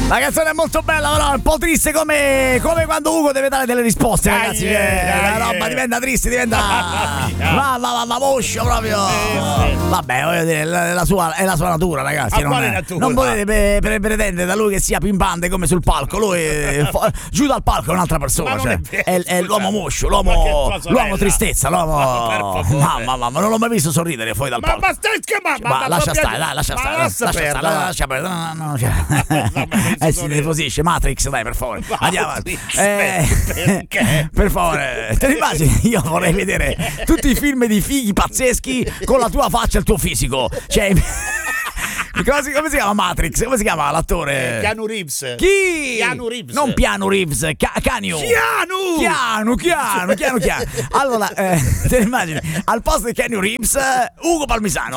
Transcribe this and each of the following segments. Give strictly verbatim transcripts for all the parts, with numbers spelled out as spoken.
La canzone è molto bella, però è un po' triste come, come quando Ugo deve dare delle risposte, Dai, ragazzi. yeah, La dai, roba yeah. diventa triste, diventa. Va, va, va, va, moscio proprio. Eh, sì. Vabbè, voglio dire, la, la sua, è la sua natura, ragazzi. A non, quale è- natura? non potete pre- pre- pretendere da lui che sia pimpante come sul palco. Lui è fo- giù dal palco è un'altra persona. Ma non Cioè, è vero, è, è scusa. l'uomo moscio, Ma che l'uomo, cosa l'uomo bella. tristezza, l'uomo. Ma per favore. Mamma, mamma, non l'ho mai visto sorridere fuori dal Ma, palco. ma stai scherzando? Ma, ma lascia proprio- stare, dai, lascia ma stare, lascia lascia stare, perdere. lascia perdere, no, no, no, cioè. No, ma penso Eh si sorridere. nervosisce, Matrix, dai, per favore. Ma Andiamo avanti. Matrix, Eh, perché? per favore, te ne immagini? Io vorrei vedere tutti i film di fighi pazzeschi con la tua faccia e il tuo fisico. Cioè, come si, come si chiama Matrix? Come si chiama l'attore? Keanu Reeves. Chi? Keanu Reeves. Non Piano Reeves, Ca- Canio. Keanu! Chiano, Chiano, Chiano, Chiano. Allora, eh, te ne immagini? Al posto di Keanu Reeves, eh, Ugo Palmisano.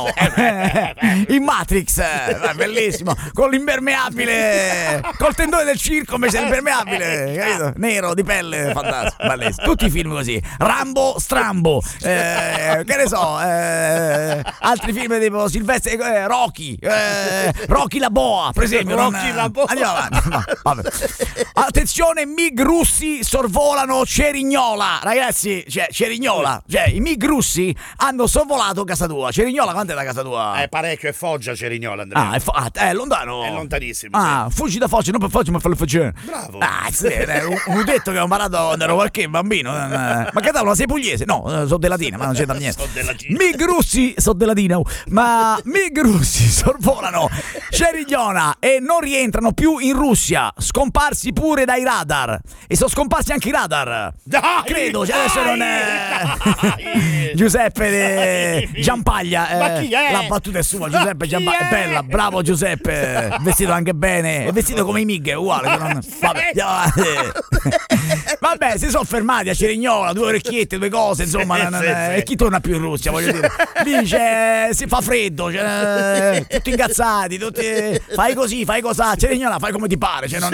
In Matrix, eh, bellissimo. Con l'impermeabile, col tendone del circo invece l'impermeabile, capito? Nero, di pelle, fantastico, bellissimo. Tutti i film così. Rambo, Strambo, eh, che ne so, eh, altri film tipo Silvestre, eh, Rocky, eh, Rocky la Boa, per esempio. Rocky non- la Boa. Andiamo avanti. No, vabbè. Attenzione, MiG russi sorvolano Cerignola. Ragazzi, cioè, Cerignola, cioè, i MiG russi hanno sorvolato casa tua. Cerignola, quant'è da casa tua? È parecchio, è Foggia Cerignola, Andrea. Ah, è, fo- ah, è lontano. È lontanissimo. Ah, fuggi da Foggia, non per Foggia, ma fallo Foggia. Bravo. Ah, sì, è un, un detto che ho imparato quando ero qualche bambino. eh, Ma che cavolo, sei pugliese? No, eh, sono della Latina, ma non c'entra niente. So della Latina. MiG russi, so della Latina, oh. Ma MiG russi sorvolano Cerignola e non rientrano più in Russia, scomparsi pure dai radar. E sono scomparsi anche i radar. Dai, Credo, cioè adesso non è. dai. Giuseppe de... Giampaglia. eh, Ma chi è? La battuta è sua, Ma Giuseppe chi Giampaglia. è? È bella, bravo Giuseppe. Vestito anche bene. È vestito come i MiG, è uguale. che non- Vabbè, andiamo avanti. Vabbè, si sono fermati a Cerignola, due orecchiette, due cose, insomma. Sì, non- sì, eh, sì. E chi torna più in Russia, voglio dire. Lì c'è, si fa freddo, c'è, tutti incazzati, tutti. Fai così, fai cosà. Cerignola, fai come ti pare. Cioè non,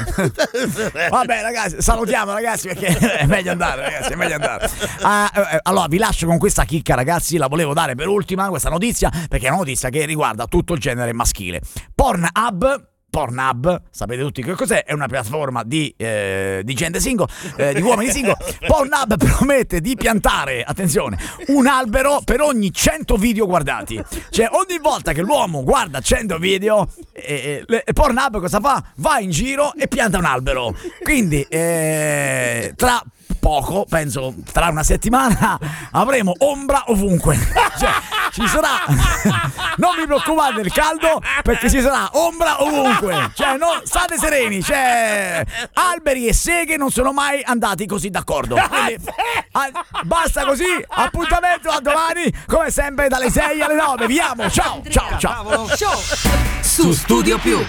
eh. Vabbè, ragazzi, salutiamo, ragazzi, perché è meglio andare, ragazzi, è meglio andare. Ah, eh, allora, vi lascio con questa chicca, ragazzi. La volevo dare per ultima, questa notizia, perché è una notizia che riguarda tutto il genere maschile. Pornhub. Pornhub, sapete tutti che cos'è? È una piattaforma di, eh, di gente single, eh, di uomini single. Pornhub promette di piantare, attenzione, un albero per ogni cento video guardati. Cioè, ogni volta che l'uomo guarda cento video, eh, eh, Pornhub cosa fa? Va in giro e pianta un albero. Quindi, eh, tra poco, penso tra una settimana, avremo ombra ovunque. Cioè, ci sarà, non vi preoccupate del caldo, perché ci sarà ombra ovunque. Cioè, no, state sereni, cioè, alberi e seghe non sono mai andati così d'accordo. Quindi, a- basta così, appuntamento a domani, come sempre dalle sei alle nove. Vi amo, ciao, ciao, ciao. Su Studio Più.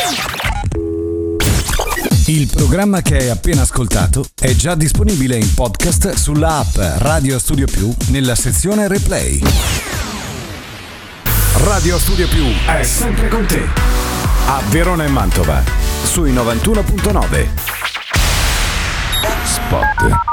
Il programma che hai appena ascoltato è già disponibile in podcast sulla app Radio Studio Più nella sezione Replay. Radio Studio Più è sempre con te. A Verona e Mantova sui novantuno virgola nove. Spot.